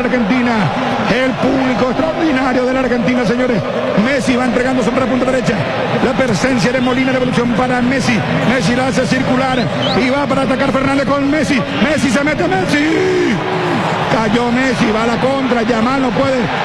Argentina. El público extraordinario de la Argentina, señores. Messi va entregando sobre la punta derecha. La presencia de Molina, devolución para Messi. Messi la hace circular y va para atacar Fernández con Messi. Messi se mete, Messi. Cayó Messi, va a la contra, Yamal no puede.